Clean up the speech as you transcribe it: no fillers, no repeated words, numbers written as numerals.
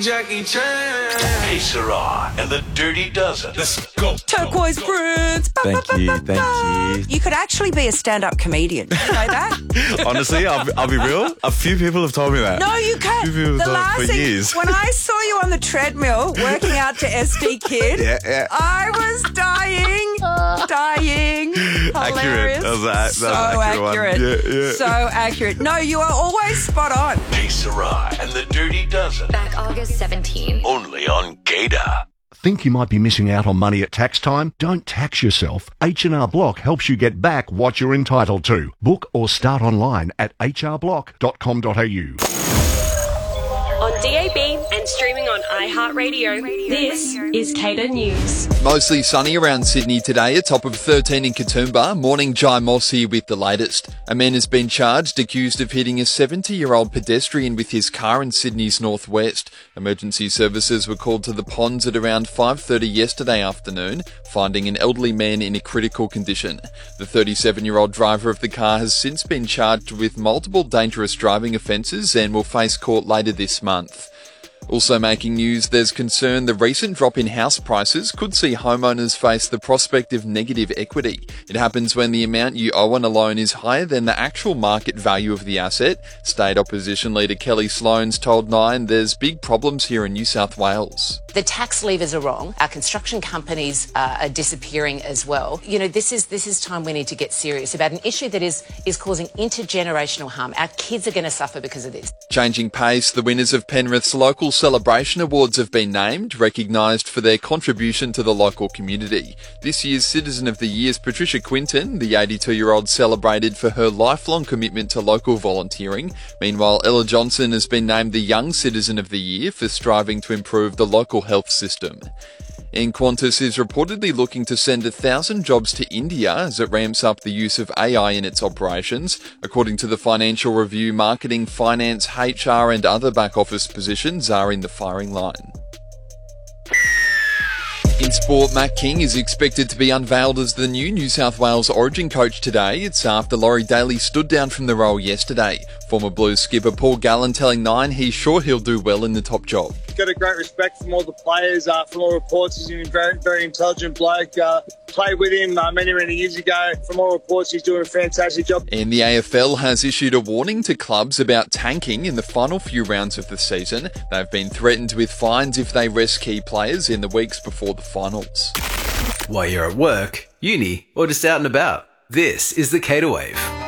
Jackie Chan. Hey, Sarah, and the Dirty Dozen. Let's go. Turquoise Prince. Thank you. You could actually be a stand-up comedian. You know that? Honestly, I'll be real. A few people have told me that. No, you can't. A few people have The told me last for thing, years. when I saw you on the treadmill working out to SD Kid, Yeah. I was dying. Accurate. Hilarious. That was an So accurate one. accurate. Yeah. So accurate. No, you are always spot on. Hey, Sarah, and the Dirty Dozen. Back August 17. Only on Gator. Think you might be missing out on money at tax time? Don't tax yourself. H&R Block helps you get back what you're entitled to. Book or start online at hrblock.com.au. On DAB and streaming on iHeartRadio, this is Cater News. Mostly sunny around Sydney today, a top of 13 in Katoomba. Morning, Jai Moss here with the latest. A man has been charged, accused of hitting a 70-year-old pedestrian with his car in Sydney's northwest. Emergency services were called to the ponds at around 5:30 yesterday afternoon, finding an elderly man in a critical condition. The 37-year-old driver of the car has since been charged with multiple dangerous driving offences and will face court later this month. Also making news, there's concern the recent drop in house prices could see homeowners face the prospect of negative equity. It happens when the amount you owe on a loan is higher than the actual market value of the asset. State Opposition Leader Kelly Sloan's told Nine there's big problems here in New South Wales. The tax levers are wrong. Our construction companies are disappearing as well. You know, this is time we need to get serious about an issue that is causing intergenerational harm. Our kids are going to suffer because of this. Changing pace, the winners of Penrith's Local Celebration Awards have been named, recognised for their contribution to the local community. This year's Citizen of the Year is Patricia Quinton. The 82-year-old celebrated for her lifelong commitment to local volunteering. Meanwhile, Ella Johnson has been named the Young Citizen of the Year for striving to improve the local health system. And Qantas is reportedly looking to send 1,000 jobs to India as it ramps up the use of AI in its operations. According to the Financial Review, marketing, finance, HR and other back office positions are in the firing line. In sport, Matt King is expected to be unveiled as the new New South Wales Origin coach today. It's after Laurie Daly stood down from the role yesterday. Former Blues skipper Paul Gallen telling Nine he's sure he'll do well in the top job. Got a great respect from all the players. From all reports, he's a very, very intelligent bloke. Played with him many years ago. From all reports, he's doing a fantastic job. And the AFL has issued a warning to clubs about tanking in the final few rounds of the season. They've been threatened with fines if they rest key players in the weeks before the finals. While you're at work, uni, or just out and about, this is the Cater Wave.